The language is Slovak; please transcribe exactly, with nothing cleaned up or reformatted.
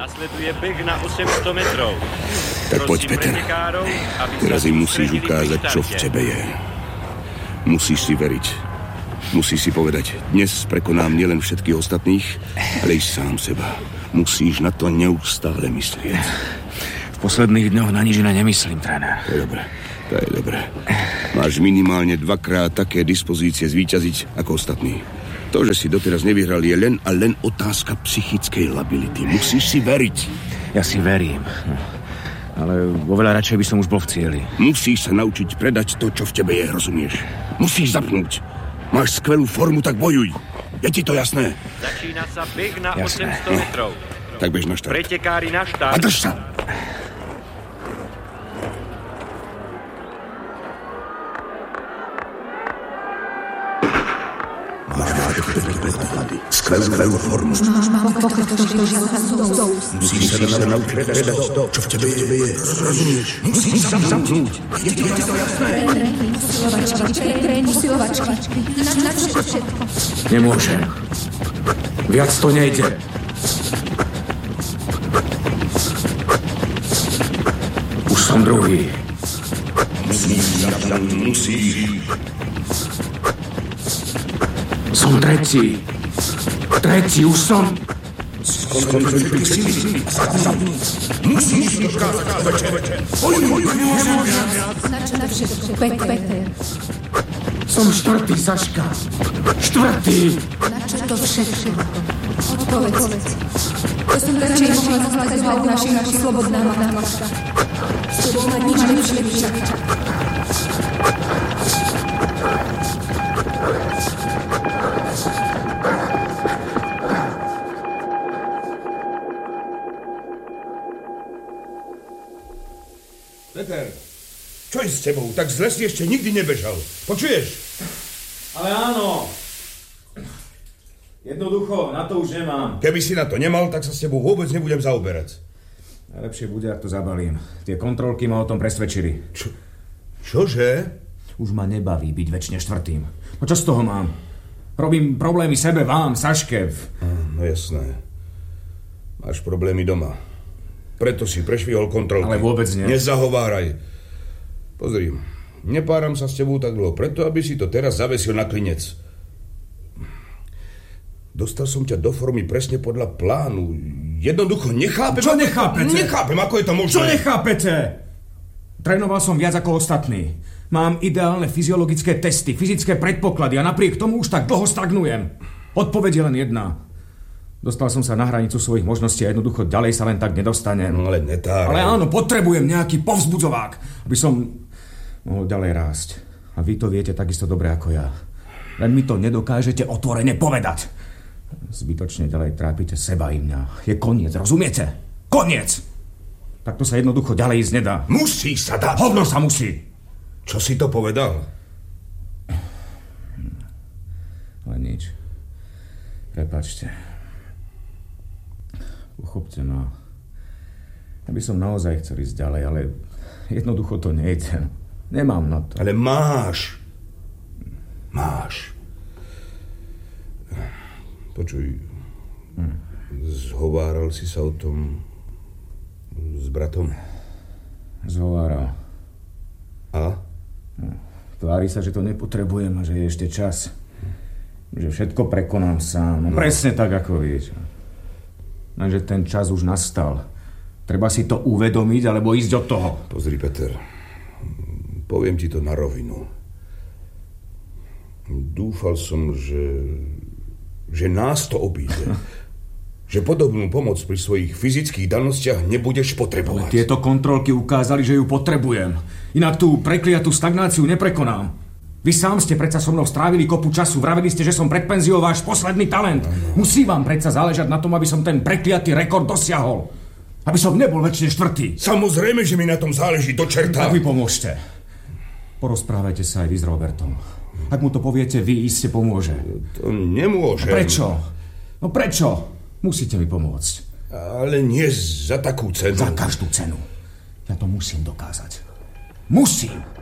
Nasleduje beh na osemsto metrov. Tak poď, Peter. Teraz im musíš ukázať, čo v tebe je. Musíš si veriť. Musíš si povedať, dnes prekonám nielen všetkých ostatných, ale i sám seba. Musíš na to neustále myslieť. V posledných dňoch na nič iné nemyslím, tréner. To je dobré, to je dobré. Máš minimálne dvakrát také dispozície zvíťaziť ako ostatní. To, že si doteraz nevyhral, je len a len otázka psychickej lability. Musíš si veriť. Ja si verím. Ale oveľa radšej by som už bol v cieli. Musíš sa naučiť predať to, čo v tebe je, rozumieš? Musíš zapnúť. Máš skvelú formu, tak bojuj. Je ti to jasné? Začína sa beh na jasné. osemsto metrov. Tak bež na štart. Pretekári na štart. A drž sa! Skvelú formu. Máš málo pokračovať do života z úst. Musíš sa naučiť predať to, čo v tebe je. Rozumieš? Musíš sa zamknúť. Je ti to jasné? Tréning, posilovačky, tréning, posilovačky. Na čo všetko? Nemôžem. Viac to nejde. Už som druhý. Musíš zapnúť, musíš. Som tretí. Tretí, už som... Skoncentruj sily. Musíš dokázať večer. Oj, oj, oj, Na všetko, Peter. Som štvrtý, Saška. Štvrtý. Na čo to všetko? Odpovedz. To som radšej mohla zastať hlavu našich ako slobodná matka. S tebou mať nič lepšie. Peter, čo je s tebou? Tak zle si ešte nikdy nebežal. Počuješ? Ale áno. Jednoducho, na to už nemám. Keby si na to nemal, tak sa s tebou vôbec nebudem zaoberať. Najlepšie bude, ak to zabalím. Tie kontrolky ma o tom presvedčili. Čo? Čože? Už ma nebaví byť väčšine štvrtým. No čo z toho mám? Robím problémy sebe, vám, Saške. No jasné. Máš problémy doma. Preto si prešvihol kontrolky. Ale vôbec nie. Nezahováraj. Pozri, nepáram sa s tebou tak dlho, preto aby si to teraz zavesil na klinec. Dostal som ťa do formy presne podľa plánu. Jednoducho nechápem... Čo nechápete? Nechápem, ako je to možné. Čo nechápete? Trénoval som viac ako ostatní. Mám ideálne fyziologické testy, fyzické predpoklady a napriek tomu už tak dlho stagnujem. Odpoveď je len jedna. Dostal som sa na hranicu svojich možností a jednoducho ďalej sa len tak nedostanem. No ale netáraj. Ale áno, potrebujem nejaký povzbudzovák, aby som mohol ďalej rásť. A vy to viete takisto dobre ako ja. Len mi to nedokážete otvorene povedať. Zbytočne ďalej trápite seba i mňa. Je koniec, rozumiete? Koniec! Takto sa jednoducho ďalej ísť nedá. Musí sa dať. Hovno sa musí. Čo si to povedal? Ale nič. Prepáčte. Pochopte, no. Ja by som naozaj chcel ísť ďalej, ale jednoducho to nejde. Nemám na to. Ale máš. Máš. Počuj, hm. Zhováral si sa o tom s bratom? Zhováral. A? Hm. Tvári sa, že to nepotrebujem a že je ešte čas. Že všetko prekonám sám. No, no. Presne tak, ako vieš. Lenže ten čas už nastal. Treba si to uvedomiť, alebo ísť od toho. Pozri, Peter. Poviem ti to na rovinu. Dúfal som, že... že nás to obíde. Že podobnú pomoc pri svojich fyzických danostiach nebudeš potrebovať. Ale tieto kontrolky ukázali, že ju potrebujem. Inak tú prekliatú stagnáciu neprekonám. Vy sám ste predsa so mnou strávili kopu času. Vravili ste, že som pred penziou váš posledný talent. Ano. Musí vám predsa záležať na tom, aby som ten prekliatý rekord dosiahol. Aby som nebol väčšine štvrtý. Samozrejme, že mi na tom záleží do čerta. Tak vy pomôžte. Porozprávajte sa aj vy s Robertom. Ak mu to poviete, vy iste pomôže. To nemôžem. A prečo? No prečo? Musíte mi pomôcť. Ale nie za takú cenu. Za každú cenu. Ja to musím dokázať. Musím.